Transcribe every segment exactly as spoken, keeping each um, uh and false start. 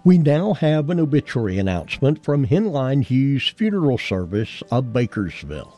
We now have an obituary announcement from Henline Hughes Funeral Service of Bakersville.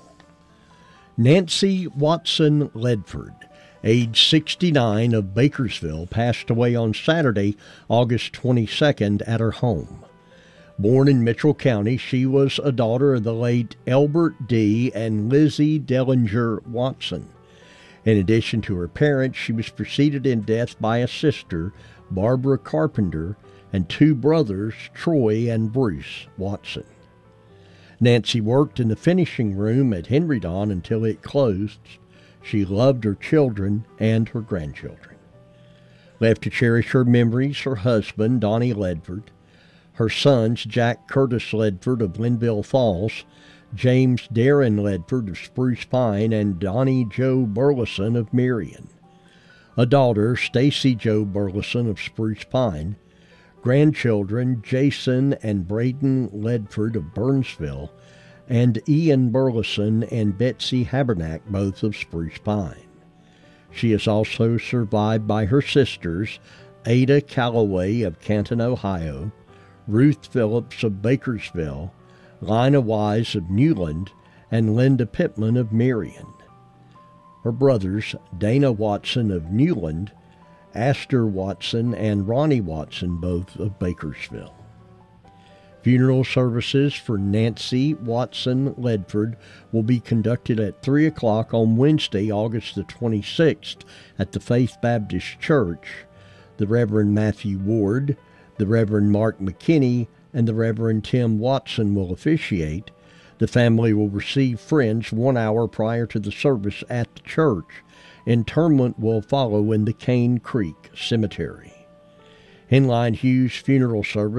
Nancy Watson Ledford, age sixty-nine, of Bakersville, passed away on Saturday, August twenty-second, at her home. Born in Mitchell County, she was a daughter of the late Elbert D. and Lizzie Dellinger Watson. In addition to her parents, she was preceded in death by a sister, Barbara Carpenter, and two brothers, Troy and Bruce Watson. Nancy worked in the finishing room at Henrydon until it closed. She loved her children and her grandchildren. Left to cherish her memories, her husband, Donnie Ledford, her sons, Jack Curtis Ledford of Linville Falls, James Darren Ledford of Spruce Pine, and Donnie Joe Burleson of Marion. A daughter, Stacy Joe Burleson of Spruce Pine. Grandchildren, Jason and Braden Ledford of Burnsville, and Ian Burleson and Betsy Habernack, both of Spruce Pine. She is also survived by her sisters, Ada Calloway of Canton, Ohio, Ruth Phillips of Bakersville, Lina Wise of Newland, and Linda Pittman of Marion. Her brothers, Dana Watson of Newland, Astor Watson, and Ronnie Watson, both of Bakersville. Funeral services for Nancy Watson Ledford will be conducted at three o'clock on Wednesday, August the twenty-sixth, at the Faith Baptist Church. The Reverend Matthew Ward, the Reverend Mark McKinney, and the Reverend Tim Watson will officiate. The family will receive friends one hour prior to the service at the church. Interment will follow in the Cane Creek Cemetery. Henline Hughes Funeral Service